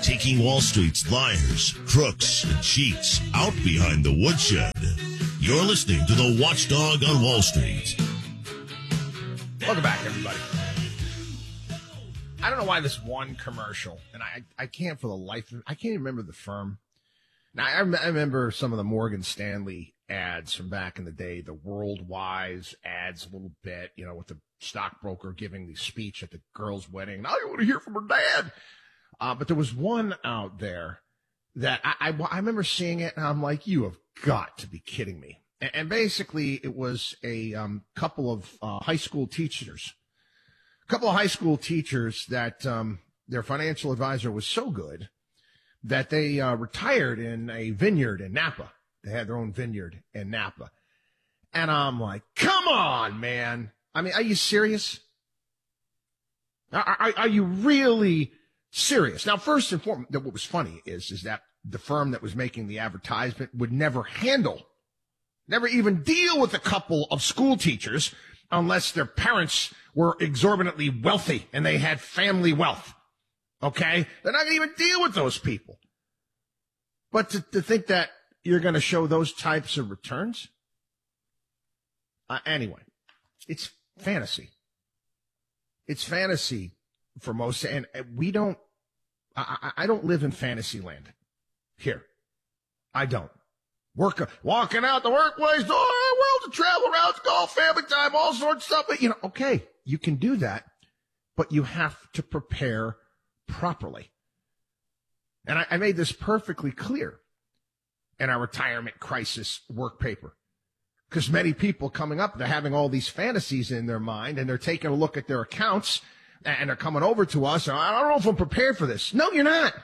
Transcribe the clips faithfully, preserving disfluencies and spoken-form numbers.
taking Wall Street's liars, crooks, and cheats out behind the woodshed. You're listening to the Watchdog on Wall Street. Welcome back, everybody. I don't know why this one commercial, and I I can't for the life of I can't even remember the firm. Now, I, I remember some of the Morgan Stanley ads from back in the day, the Worldwise ads a little bit, you know, with the stockbroker giving the speech at the girl's wedding. Now you want to hear from her dad. Uh, but there was one out there that I, I, I remember seeing it, and I'm like, you have got to be kidding me. And, and basically, it was a um, couple of uh, high school teachers, a couple of high school teachers that um, their financial advisor was so good that they uh, retired in a vineyard in Napa. They had their own vineyard in Napa. And I'm like, come on, man. I mean, are you serious? Are, are, are you really serious? Now, first and foremost, what was funny is, is that the firm that was making the advertisement would never handle, never even deal with a couple of school teachers unless their parents were exorbitantly wealthy and they had family wealth. Okay? They're not going to even deal with those people. But to, to think that you're going to show those types of returns? Uh, anyway, it's fantasy. It's fantasy for most, and we don't, I, I don't live in fantasy land here. I don't. Work, walking out the workplace, oh, world to travel around, golf, family time, all sorts of stuff. But, you know, okay, you can do that, but you have to prepare properly. And I, I made this perfectly clear in our retirement crisis work paper. Because many people coming up, they're having all these fantasies in their mind, and they're taking a look at their accounts, and they're coming over to us, and I don't know if I'm prepared for this. No, you're not.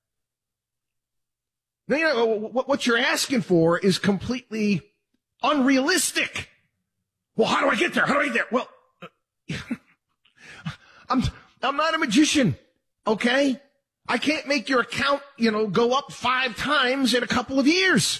No, you know, what you're asking for is completely unrealistic. Well, how do I get there? How do I get there? Well, I'm, I'm not a magician, okay? I can't make your account, you know, go up five times in a couple of years.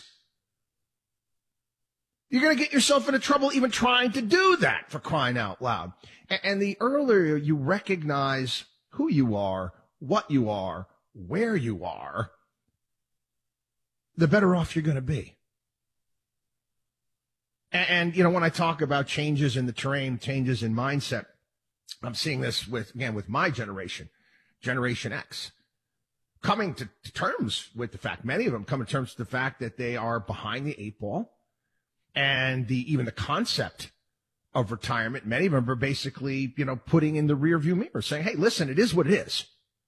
You're going to get yourself into trouble even trying to do that, for crying out loud. And the earlier you recognize who you are, what you are, where you are, the better off you're going to be. And, you know, when I talk about changes in the terrain, changes in mindset, I'm seeing this with, again, with my generation, Generation X. Coming to, to terms with the fact, many of them come to terms with the fact that they are behind the eight ball, and the even the concept of retirement. Many of them are basically, you know, putting in the rearview mirror, saying, "Hey, listen, it is what it is.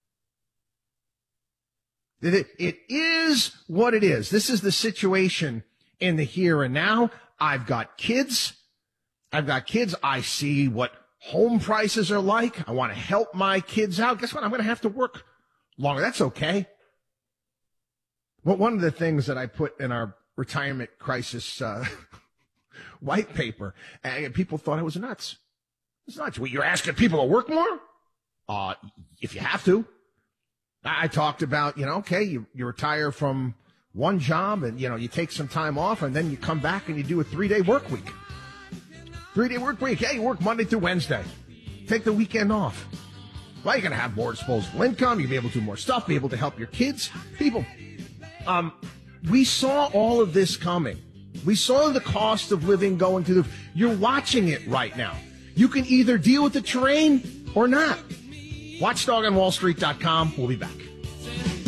It, it is what it is. This is the situation in the here and now. I've got kids. I've got kids. I see what home prices are like. I want to help my kids out. Guess what? I'm going to have to work longer. That's okay." Well, one of the things that I put in our retirement crisis uh, white paper, and people thought I was nuts. It's nuts. Well, you're asking people to work more? Uh, if you have to. I, I talked about, you know, okay, you, you retire from one job and, you know, you take some time off and then you come back and you do a three-day work week. Three-day work week. Yeah, you work Monday through Wednesday. Take the weekend off. Well, you're going to have more disposable income. You'll be able to do more stuff, be able to help your kids. People, um, we saw all of this coming. We saw the cost of living going through the... You're watching it right now. You can either deal with the terrain or not. watchdog on wall street dot com. We'll be back.